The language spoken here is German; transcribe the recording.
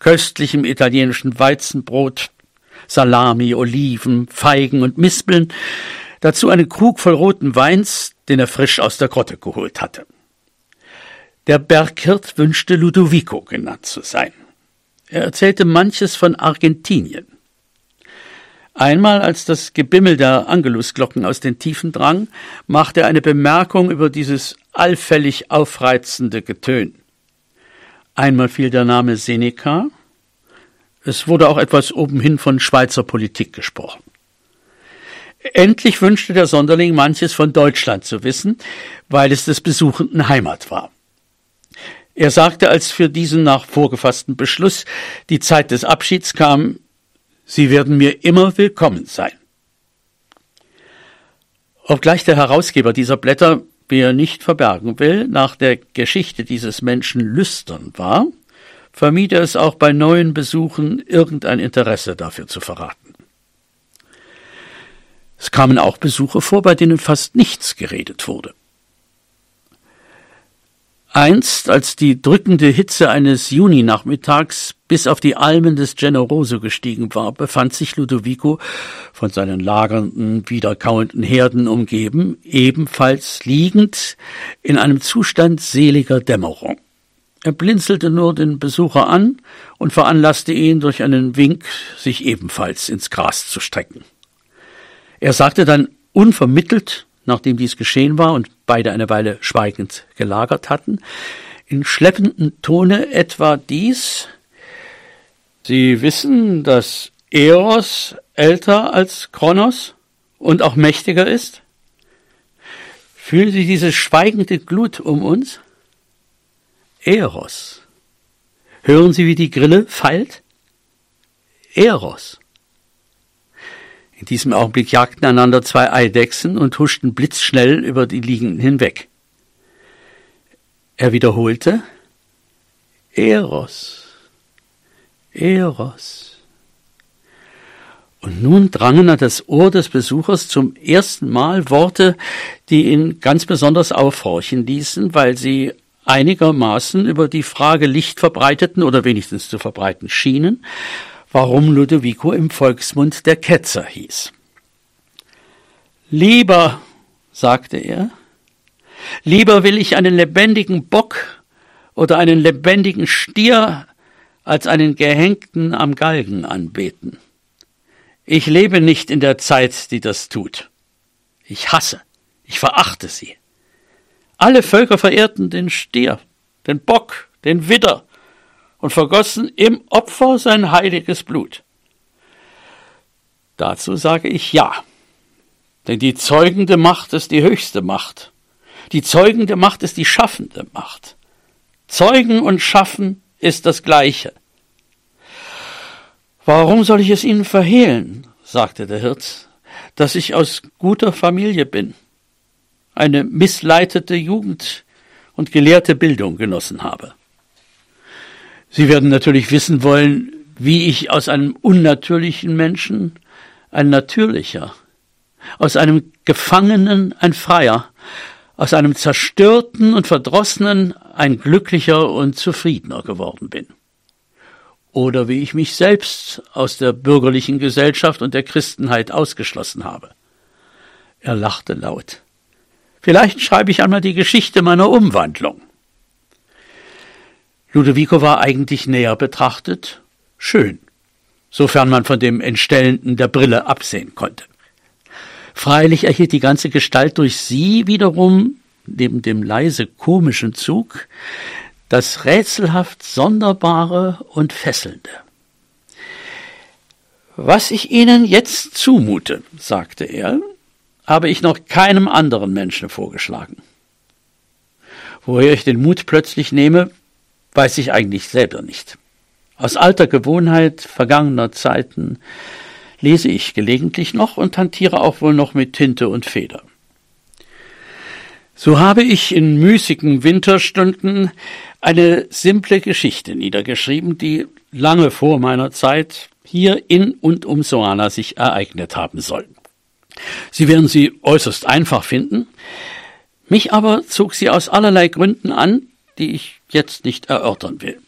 köstlichem italienischen Weizenbrot, Salami, Oliven, Feigen und Mispeln, dazu einen Krug voll roten Weins, den er frisch aus der Grotte geholt hatte. Der Berghirt wünschte, Ludovico genannt zu sein. Er erzählte manches von Argentinien. Einmal, als das Gebimmel der Angelusglocken aus den Tiefen drang, machte er eine Bemerkung über dieses allfällig aufreizende Getön. Einmal fiel der Name Seneca. Es wurde auch etwas obenhin von Schweizer Politik gesprochen. Endlich wünschte der Sonderling manches von Deutschland zu wissen, weil es des Besuchenden Heimat war. Er sagte, als für diesen nach vorgefassten Beschluss die Zeit des Abschieds kam: Sie werden mir immer willkommen sein. Obgleich der Herausgeber dieser Blätter, wie er nicht verbergen will, nach der Geschichte dieses Menschen lüstern war, vermied er es auch bei neuen Besuchen, irgendein Interesse dafür zu verraten. Es kamen auch Besuche vor, bei denen fast nichts geredet wurde. Einst, als die drückende Hitze eines Juninachmittags bis auf die Almen des Generoso gestiegen war, befand sich Ludovico, von seinen lagernden, wiederkauenden Herden umgeben, ebenfalls liegend, in einem Zustand seliger Dämmerung. Er blinzelte nur den Besucher an und veranlasste ihn durch einen Wink, sich ebenfalls ins Gras zu strecken. Er sagte dann unvermittelt, nachdem dies geschehen war und beide eine Weile schweigend gelagert hatten, in schleppendem Tone etwa dies: Sie wissen, dass Eros älter als Kronos und auch mächtiger ist? Fühlen Sie diese schweigende Glut um uns? Eros. Hören Sie, wie die Grille feilt? Eros. In diesem Augenblick jagten einander zwei Eidechsen und huschten blitzschnell über die Liegenden hinweg. Er wiederholte: Eros, Eros. Und nun drangen an das Ohr des Besuchers zum ersten Mal Worte, die ihn ganz besonders aufhorchen ließen, weil sie einigermaßen über die Frage Licht verbreiteten oder wenigstens zu verbreiten schienen, warum Ludovico im Volksmund der Ketzer hieß. Lieber, sagte er, lieber will ich einen lebendigen Bock oder einen lebendigen Stier als einen Gehängten am Galgen anbeten. Ich lebe nicht in der Zeit, die das tut. Ich hasse, ich verachte sie. Alle Völker verehrten den Stier, den Bock, den Widder und vergossen im Opfer sein heiliges Blut. Dazu sage ich ja, denn die zeugende Macht ist die höchste Macht. Die zeugende Macht ist die schaffende Macht. Zeugen und Schaffen ist das Gleiche. Warum soll ich es Ihnen verhehlen, sagte der Hirt, dass ich aus guter Familie bin, eine missleitete Jugend und gelehrte Bildung genossen habe. Sie werden natürlich wissen wollen, wie ich aus einem unnatürlichen Menschen ein natürlicher, aus einem Gefangenen ein Freier, aus einem Zerstörten und Verdrossenen ein glücklicher und zufriedener geworden bin. Oder wie ich mich selbst aus der bürgerlichen Gesellschaft und der Christenheit ausgeschlossen habe. Er lachte laut. Vielleicht schreibe ich einmal die Geschichte meiner Umwandlung. Ludovico war eigentlich näher betrachtet schön, sofern man von dem Entstellenden der Brille absehen konnte. Freilich erhielt die ganze Gestalt durch sie wiederum, neben dem leise komischen Zug, das rätselhaft Sonderbare und Fesselnde. Was ich Ihnen jetzt zumute, sagte er, habe ich noch keinem anderen Menschen vorgeschlagen. Woher ich den Mut plötzlich nehme, weiß ich eigentlich selber nicht. Aus alter Gewohnheit vergangener Zeiten lese ich gelegentlich noch und hantiere auch wohl noch mit Tinte und Feder. So habe ich in müßigen Winterstunden eine simple Geschichte niedergeschrieben, die lange vor meiner Zeit hier in und um Soana sich ereignet haben soll. Sie werden sie äußerst einfach finden, mich aber zog sie aus allerlei Gründen an, die ich jetzt nicht erörtern will.